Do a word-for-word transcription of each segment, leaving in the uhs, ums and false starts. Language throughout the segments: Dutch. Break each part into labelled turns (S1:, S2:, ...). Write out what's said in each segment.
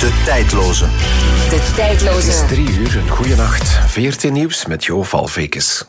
S1: De tijdloze.
S2: De tijdloze.
S3: Het is drie uur, een goeie nacht. V R T Nieuws met Jo Valvekes.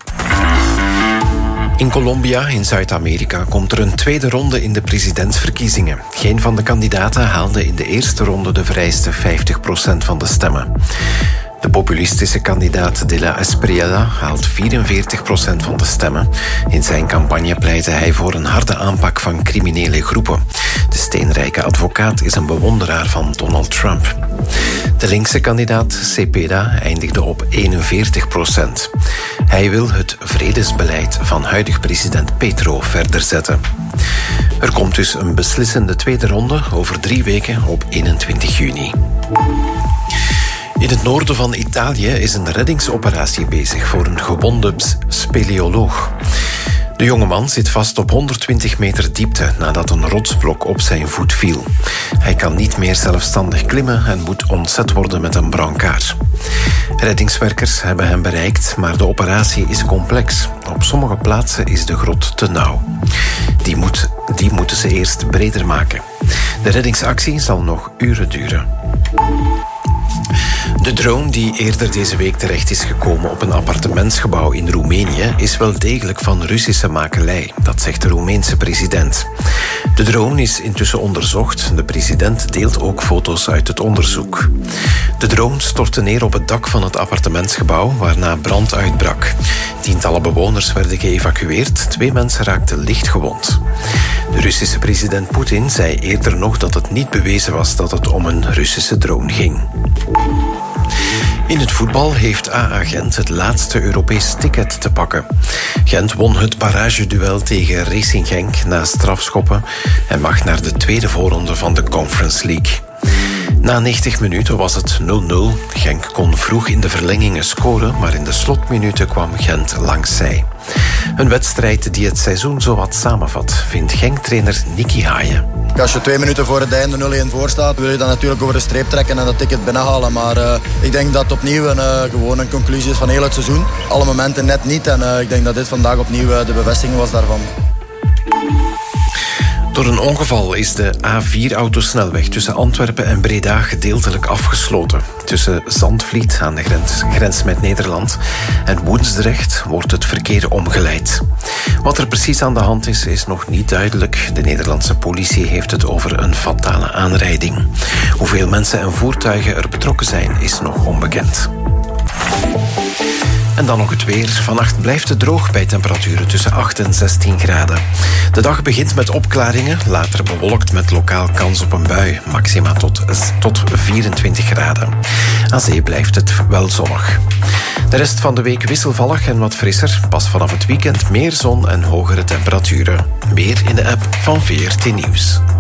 S3: In Colombia, in Zuid-Amerika, komt er een tweede ronde in de presidentsverkiezingen. Geen van de kandidaten haalde in de eerste ronde de vereiste vijftig procent van de stemmen. De populistische kandidaat De La Espriella haalt vierenveertig procent van de stemmen. In zijn campagne pleitte hij voor een harde aanpak van criminele groepen. De steenrijke advocaat is een bewonderaar van Donald Trump. De linkse kandidaat Cepeda eindigde op eenenveertig procent. Hij wil het vredesbeleid van huidig president Petro verder zetten. Er komt dus een beslissende tweede ronde over drie weken op eenentwintig juni. In het noorden van Italië is een reddingsoperatie bezig voor een gewonde speleoloog. De jongeman zit vast op honderdtwintig meter diepte nadat een rotsblok op zijn voet viel. Hij kan niet meer zelfstandig klimmen en moet ontzet worden met een brancard. Reddingswerkers hebben hem bereikt, maar de operatie is complex. Op sommige plaatsen is de grot te nauw. Die, moet, die moeten ze eerst breder maken. De reddingsactie zal nog uren duren. De drone die eerder deze week terecht is gekomen op een appartementsgebouw in Roemenië is wel degelijk van Russische makelij, dat zegt de Roemeense president. De drone is intussen onderzocht. De president deelt ook foto's uit het onderzoek. De drone stortte neer op het dak van het appartementsgebouw, waarna brand uitbrak. Tientallen bewoners werden geëvacueerd. Twee mensen raakten licht gewond. De Russische president Poetin zei eerder nog dat het niet bewezen was dat het om een Russische drone ging. In het voetbal heeft A A Gent het laatste Europees ticket te pakken. Gent won het barrageduel tegen Racing Genk na strafschoppen en mag naar de tweede voorronde van de Conference League. Na negentig minuten was het nul nul. Genk kon vroeg in de verlengingen scoren, maar in de slotminuten kwam Gent langs zij. Een wedstrijd die het seizoen zowat samenvat, vindt Genk-trainer Nicky Haaien.
S4: Als je twee minuten voor het einde nul-een voor staat, wil je dan natuurlijk over de streep trekken en dat ticket binnenhalen. Maar uh, ik denk dat het opnieuw een, uh, gewoon een conclusie is van heel het seizoen. Alle momenten net niet en uh, ik denk dat dit vandaag opnieuw uh, de bevestiging was daarvan.
S3: Door een ongeval is de A vier autosnelweg tussen Antwerpen en Breda gedeeltelijk afgesloten. Tussen Zandvliet aan de grens, grens met Nederland en Woensdrecht wordt het verkeer omgeleid. Wat er precies aan de hand is, is nog niet duidelijk. De Nederlandse politie heeft het over een fatale aanrijding. Hoeveel mensen en voertuigen er betrokken zijn, is nog onbekend. En dan nog het weer. Vannacht blijft het droog bij temperaturen tussen acht en zestien graden. De dag begint met opklaringen, later bewolkt met lokaal kans op een bui. Maxima tot, tot vierentwintig graden. Aan zee blijft het wel zonnig. De rest van de week wisselvallig en wat frisser. Pas vanaf het weekend meer zon en hogere temperaturen. Meer in de app van V R T Nieuws.